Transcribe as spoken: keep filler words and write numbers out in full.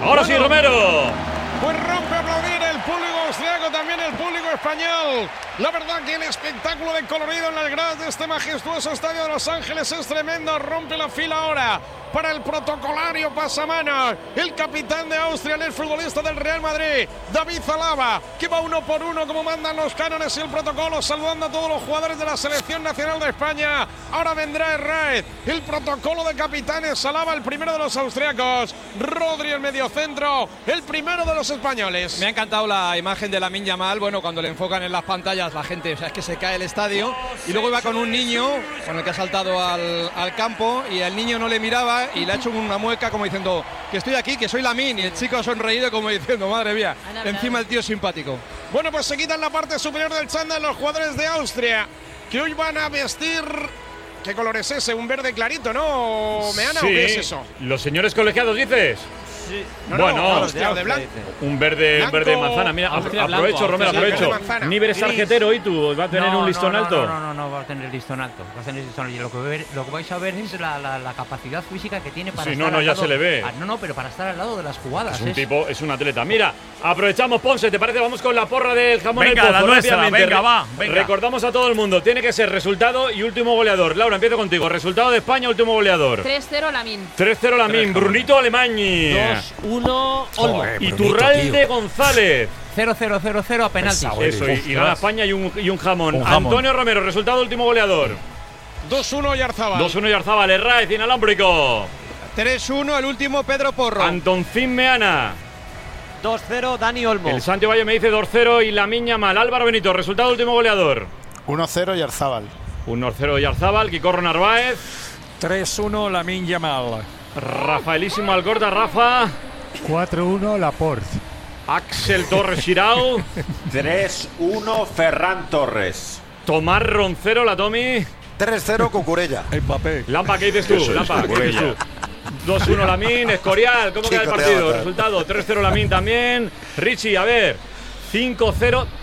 Ahora bueno, sí, Romero. Pues rompe a aplaudir el público austriaco, también el público español. La verdad que el espectáculo de colorido en las gradas de este majestuoso estadio de Los Ángeles es tremendo. Rompe la fila ahora para el protocolario pasamanos, el capitán de Austria, el futbolista del Real Madrid, David Alaba, que va uno por uno como mandan los cánones y el protocolo, saludando a todos los jugadores de la selección nacional de España. Ahora vendrá Herrera, el protocolo de capitanes, Alaba, el primero de los austriacos, Rodri, el mediocentro, el primero de los españoles. Me ha encantado la imagen de Lamine Yamal, bueno, cuando le enfocan en las pantallas la gente, o sea, es que se cae el estadio, y luego iba con un niño con el que ha saltado al, al campo, y el niño no le miraba y le ha hecho una mueca como diciendo que estoy aquí, que soy Lamine, y el chico ha sonreído como diciendo, madre mía, encima el tío simpático. Bueno, pues se quitan la parte superior del chándal los jugadores de Austria, que hoy van a vestir... ¿Qué color es ese? ¿Un verde clarito, no, Meana? Sí. ¿O qué es eso? Los señores colegiados, ¿dices? Sí. No, bueno, no, Austria, de blanco. Un verde, blanco, un verde manzana. Mira, Austria, aprovecho, blanco, Romero, Austria, aprovecho. Níver es tarjetero y tú, ¿va a tener no, un listón no, no, alto? No, no, no, no, va a tener listón alto. Va a tener listón alto. Y lo que, ver, lo que vais a ver es la, la, la capacidad física que tiene para sí, estar no, no, al ya lado, se le ve. Ah, no, no, pero para estar al lado de las jugadas. Es un es, tipo, es un atleta. Mira, aprovechamos, Ponce, ¿te parece? Vamos con la porra del jamón venga, al pozo, la nuestra, rápidamente. venga, va, venga. Recordamos a todo el mundo, tiene que ser resultado y último goleador. Laura, empiezo contigo. Resultado de España, último goleador. tres cero Lamine. tres cero Lamine. Brunito Alemany. dos uno Olmo. Iturralde González. cero cero cero cero a penaltis. Eso, y, y gana España y un, y un jamón. Un jamón. Antonio Romero, resultado último goleador. dos uno Yarzábal. dos uno Yarzábal. Herraiz, inalámbrico. tres uno el último Pedro Porro. Antoncín Meana. dos cero Dani Olmo. El Santi Valle me dice dos cero y Lamine Yamal. Álvaro Benito, resultado último goleador. uno cero Yarzábal. uno cero Yarzábal. Quicorro Narváez. tres uno Lamine Yamal. Rafaelísimo Alcorta, Rafa. cuatro uno Laporte. Axel Torres Girau. tres uno Ferran Torres. Tomás Roncero, la Tomi. tres cero Cucurella. Mbappé. Lampa, ¿qué dices tú? Eso es, Lampa, ¿qué dices tú? dos uno Lamine, Escorial, ¿cómo queda el Chico, te partido? va a Resultado, tres cero Lamine también. Richie, a ver, cinco cero